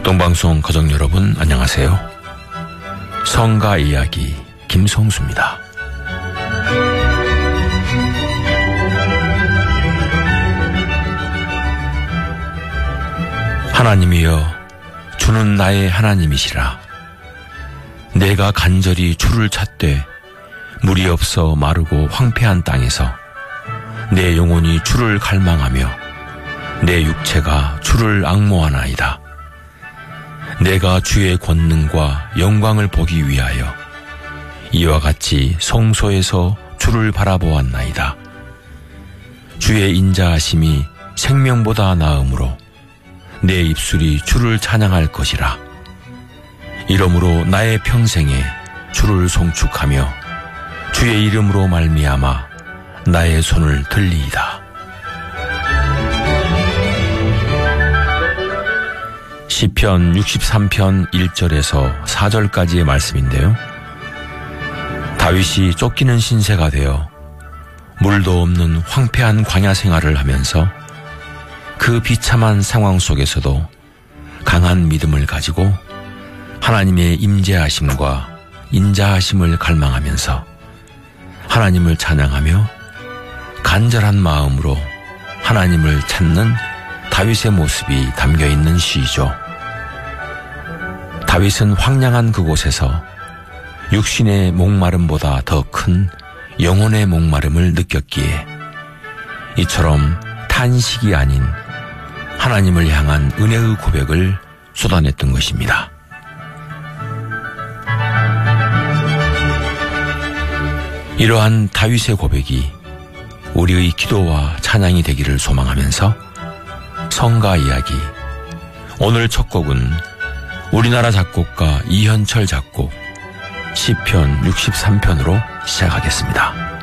동방송 가족 여러분 안녕하세요. 성가 이야기 김성수입니다. 하나님이여 주는 나의 하나님이시라. 내가 간절히 주를 찾되 물이 없어 마르고 황폐한 땅에서 내 영혼이 주를 갈망하며 내 육체가 주를 앙모하나이다. 내가 주의 권능과 영광을 보기 위하여 이와 같이 성소에서 주를 바라보았나이다. 주의 인자하심이 생명보다 나음으로 내 입술이 주를 찬양할 것이라. 이러므로 나의 평생에 주를 송축하며 주의 이름으로 말미암아 나의 손을 들리이다. 시편 63편 1절에서 4절까지의 말씀인데요. 다윗이 쫓기는 신세가 되어 물도 없는 황폐한 광야 생활을 하면서 그 비참한 상황 속에서도 강한 믿음을 가지고 하나님의 임재하심과 인자하심을 갈망하면서 하나님을 찬양하며 간절한 마음으로 하나님을 찾는 다윗의 모습이 담겨있는 시이죠. 다윗은 황량한 그곳에서 육신의 목마름보다 더 큰 영혼의 목마름을 느꼈기에 이처럼 탄식이 아닌 하나님을 향한 은혜의 고백을 쏟아냈던 것입니다. 이러한 다윗의 고백이 우리의 기도와 찬양이 되기를 소망하면서 성가 이야기, 오늘 첫 곡은 우리나라 작곡가 이현철 작곡 시편 63편으로 시작하겠습니다.